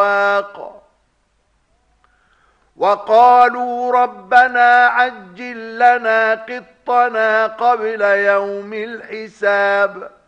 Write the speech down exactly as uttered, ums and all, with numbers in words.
الرواق وقالوا ربنا عجل لنا قطنا قبل يوم الحساب